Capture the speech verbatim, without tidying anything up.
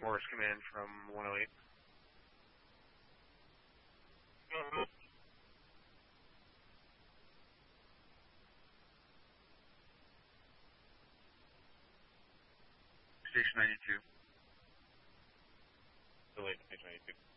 Force Command from one oh eight. Station ninety-two. Delay Station ninety-two.